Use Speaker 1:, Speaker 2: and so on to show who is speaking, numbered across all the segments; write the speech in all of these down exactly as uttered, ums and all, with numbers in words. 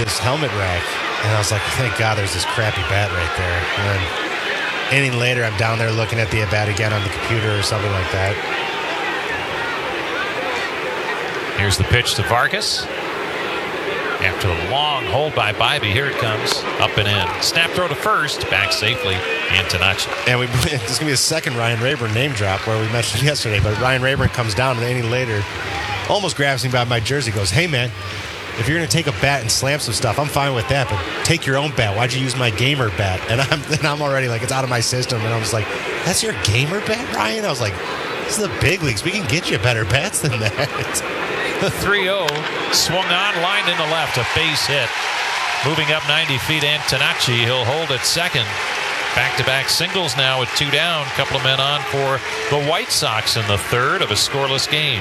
Speaker 1: this helmet rack, and I was like, thank God there's this crappy bat right there. And then inning later, I'm down there looking at the at-bat again on the computer or something like that.
Speaker 2: Here's the pitch to Vargas. After the long hold by Bybee, here it comes. Up and in. Snap throw to first. Back safely. Antonacci.
Speaker 1: And we, this is going to be a second Ryan Rayburn name drop where we mentioned yesterday. But Ryan Rayburn comes down an inning later, almost grabs me by my jersey, goes, hey, man, if you're going to take a bat and slam some stuff, I'm fine with that. But take your own bat. Why'd you use my gamer bat? And I'm, and I'm already like, it's out of my system. And I was like, that's your gamer bat, Ryan? I was like, this is the big leagues. We can get you better bats than that.
Speaker 2: The three oh swung on, lined into left, a base hit. Moving up ninety feet, Antonacci. He'll hold at second. Back-to-back singles now with two down. Couple of men on for the White Sox in the third of a scoreless game.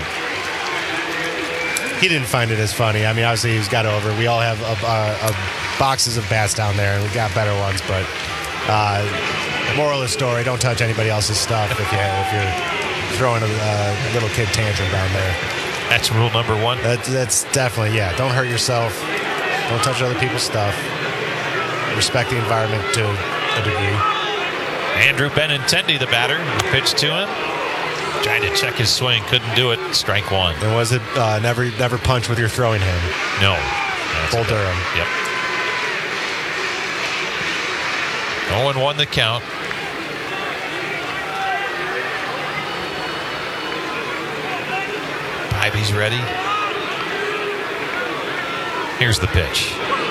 Speaker 1: He didn't find it as funny. I mean, obviously he's got over. We all have a, a, a boxes of bats down there, and we got better ones. But uh, moral of the story: don't touch anybody else's stuff if you if you're throwing a uh, little kid tantrum down there.
Speaker 2: That's rule number one.
Speaker 1: That's, that's definitely, yeah. Don't hurt yourself. Don't touch other people's stuff. Respect the environment to a degree.
Speaker 2: Andrew Benintendi, the batter, pitched to him. Tried to check his swing, couldn't do it. Strike one.
Speaker 1: And was it uh, never never punch with your throwing hand?
Speaker 2: No.
Speaker 1: Bull Durham.
Speaker 2: Yep. oh and one the count. Bybee's ready. Here's the pitch.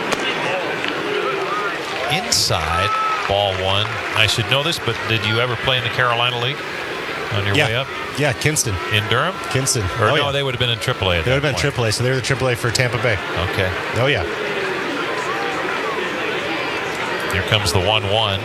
Speaker 2: Inside, ball one. I should know this, but did you ever play in the Carolina League on your
Speaker 1: yeah.
Speaker 2: way up?
Speaker 1: Yeah, Kinston.
Speaker 2: In Durham?
Speaker 1: Kinston.
Speaker 2: Or
Speaker 1: oh,
Speaker 2: no,
Speaker 1: yeah.
Speaker 2: they would have been in triple A.
Speaker 1: They would have been triple A, so they were the triple A for Tampa Bay.
Speaker 2: Okay.
Speaker 1: Oh, yeah.
Speaker 2: Here comes the one one.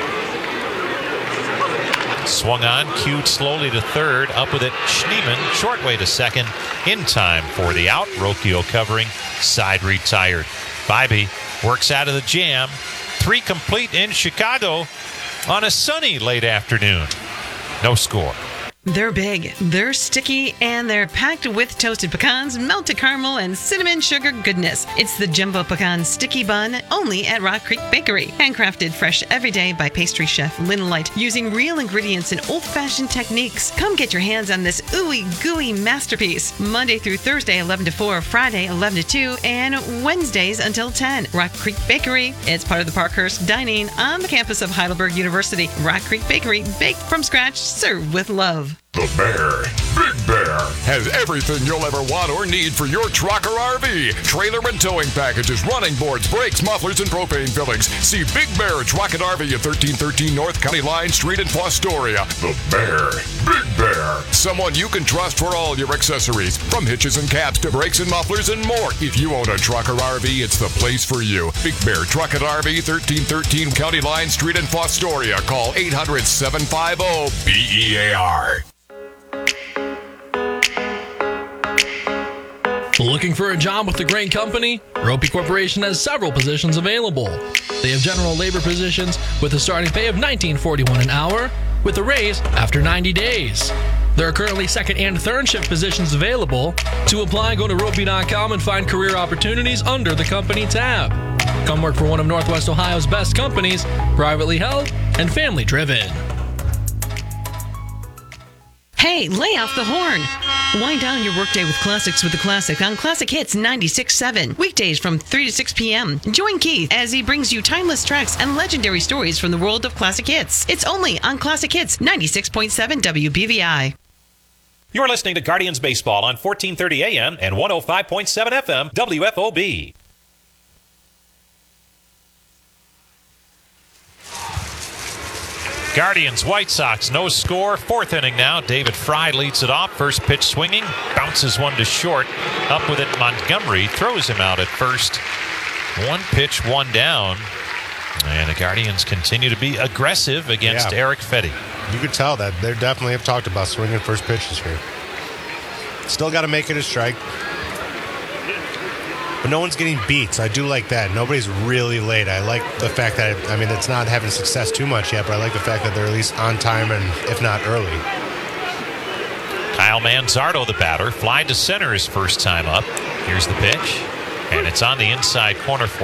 Speaker 2: Swung on, cued slowly to third, up with it, Schneemann, short way to second, in time for the out. Rocchio covering, side retired. Bybee works out of the jam. Three complete in Chicago on a sunny late afternoon. No score.
Speaker 3: They're big, they're sticky, and they're packed with toasted pecans, melted caramel, and cinnamon sugar goodness. It's the Jumbo Pecan Sticky Bun, only at Rock Creek Bakery. Handcrafted fresh every day by pastry chef Lynn Light, using real ingredients and old-fashioned techniques. Come get your hands on this ooey gooey masterpiece. Monday through Thursday, eleven to four, Friday, eleven to two, and Wednesdays until ten. Rock Creek Bakery. It's part of the Parkhurst Dining on the campus of Heidelberg University. Rock Creek Bakery, baked from scratch, served with love.
Speaker 4: The Bear, Big Bear, has everything you'll ever want or need for your truck or R V. Trailer and towing packages, running boards, brakes, mufflers, and propane fillings. See Big Bear Truck and R V at thirteen thirteen North County Line Street in Fostoria. The Bear, Big Bear, someone you can trust for all your accessories, from hitches and caps to brakes and mufflers and more. If you own a truck or R V, it's the place for you. Big Bear Truck and R V, thirteen thirteen County Line Street in Fostoria. Call eight hundred, seven five zero, B E A R.
Speaker 5: Looking for a job with a great company? Ropey Corporation has several positions available. They have general labor positions with a starting pay of nineteen forty-one an hour, with a raise after ninety days. There are currently second and third shift positions available. To apply, go to ropey dot com and find career opportunities under the company tab. Come work for one of Northwest Ohio's best companies, privately held and family driven.
Speaker 3: Hey, lay off the horn. Wind down your workday with classics with the classic on Classic Hits ninety-six point seven. Weekdays from three to six p.m. Join Keith as he brings you timeless tracks and legendary stories from the world of classic hits. It's only on Classic Hits ninety-six point seven W B V I.
Speaker 6: You're listening to Guardians Baseball on fourteen thirty A M and one oh five point seven F M W F O B.
Speaker 2: Guardians, White Sox, no score. Fourth inning now. David Fry leads it off. First pitch swinging. Bounces one to short. Up with it, Montgomery throws him out at first. One pitch, one down. And the Guardians continue to be aggressive against
Speaker 1: yeah.
Speaker 2: Eric Fedde.
Speaker 1: You could tell that they definitely have talked about swinging first pitches here. Still got to make it a strike. But no one's getting beat, so I do like that. Nobody's really late. I like the fact that, I mean, it's not having success too much yet, but I like the fact that they're at least on time and, if not, early.
Speaker 2: Kyle Manzardo, the batter, fly to center his first time up. Here's the pitch, and it's on the inside corner for